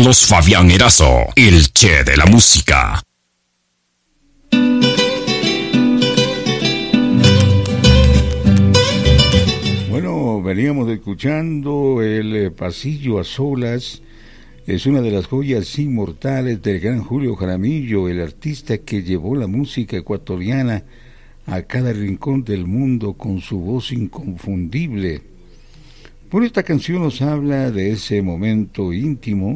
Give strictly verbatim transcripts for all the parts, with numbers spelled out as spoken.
Carlos Fabián Erazo, el Che de la música. Bueno, veníamos escuchando el Pasillo a Solas. Es una de las joyas inmortales del gran Julio Jaramillo, el artista que llevó la música ecuatoriana a cada rincón del mundo con su voz inconfundible. Por esta canción nos habla de ese momento íntimo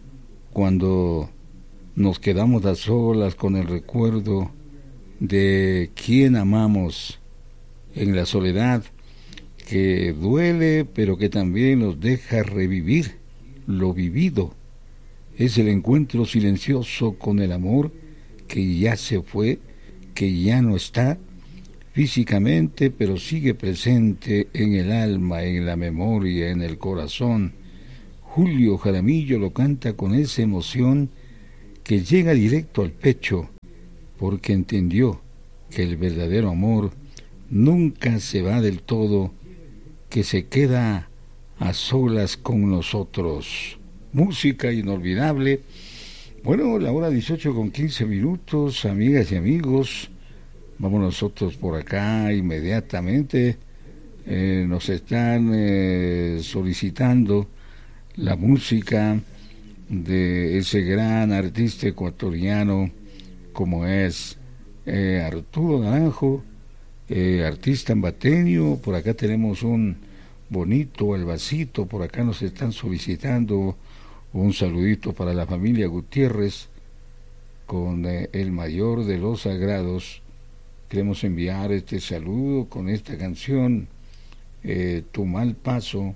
cuando nos quedamos a solas con el recuerdo de quien amamos en la soledad, que duele pero que también nos deja revivir lo vivido. Es el encuentro silencioso con el amor que ya se fue, que ya no está físicamente, pero sigue presente en el alma, en la memoria, en el corazón. Julio Jaramillo lo canta con esa emoción que llega directo al pecho, porque entendió que el verdadero amor nunca se va del todo, que se queda a solas con nosotros. Música inolvidable. Bueno, la hora dieciocho con quince minutos, amigas y amigos. Vamos nosotros por acá inmediatamente. Eh, nos están eh, solicitando la música de ese gran artista ecuatoriano como es eh, Arturo Naranjo, eh, artista ambateño. Por acá tenemos un bonito albacito, por acá nos están solicitando un saludito para la familia Gutiérrez con eh, el mayor de los sagrados. Queremos enviar este saludo con esta canción, eh, Tu mal paso,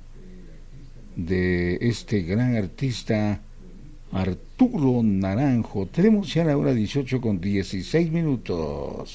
de este gran artista Arturo Naranjo. Tenemos ya la hora dieciocho con dieciséis minutos.